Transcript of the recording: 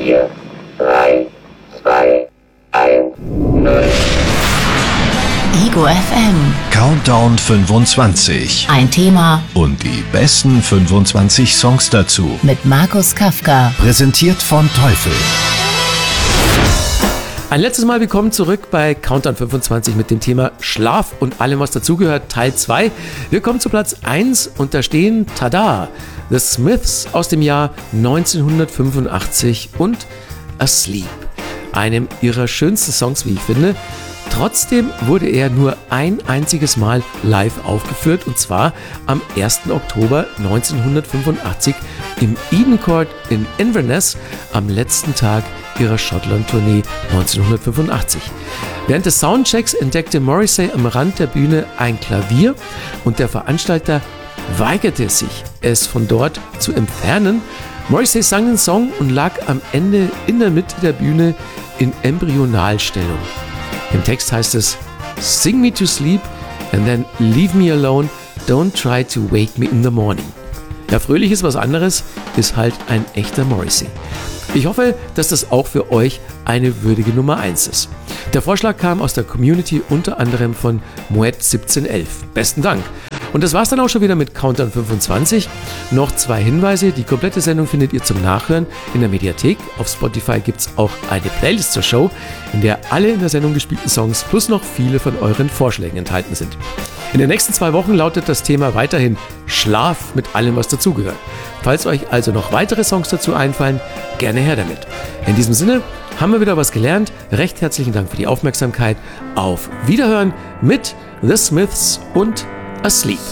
4, 3, 2, 1, 0. Ego FM. Countdown 25. Ein Thema Und die besten 25 Songs dazu. mit Markus Kafka. Präsentiert von Teufel. Ein letztes Mal willkommen zurück bei Countdown 25 mit dem Thema Schlaf und allem, was dazugehört, Teil 2. Wir kommen zu Platz 1 und da stehen, tada, The Smiths aus dem Jahr 1985 und Asleep, einem ihrer schönsten Songs, wie ich finde. Trotzdem wurde er nur ein einziges Mal live aufgeführt, und zwar am 1. Oktober 1985 im Eden Court in Inverness am letzten Tag ihrer Schottland-Tournee 1985. Während des Soundchecks entdeckte Morrissey am Rand der Bühne ein Klavier und der Veranstalter weigerte sich, es von dort zu entfernen. Morrissey sang den Song und lag am Ende in der Mitte der Bühne in Embryonalstellung. Im Text heißt es: Sing me to sleep and then leave me alone, don't try to wake me in the morning. Ja, fröhlich ist was anderes, ist halt ein echter Morrissey. Ich hoffe, dass das auch für euch eine würdige Nummer 1 ist. Der Vorschlag kam aus der Community, unter anderem von Moet1711. Besten Dank. Und das war's dann auch schon wieder mit Countdown 25. Noch 2 Hinweise. Die komplette Sendung findet ihr zum Nachhören in der Mediathek. Auf Spotify gibt's auch eine Playlist zur Show, in der alle in der Sendung gespielten Songs plus noch viele von euren Vorschlägen enthalten sind. In den nächsten 2 Wochen lautet das Thema weiterhin Schlaf mit allem, was dazugehört. Falls euch also noch weitere Songs dazu einfallen, gerne her damit. In diesem Sinne haben wir wieder was gelernt. Recht herzlichen Dank für die Aufmerksamkeit. Auf Wiederhören mit The Smiths und Asleep.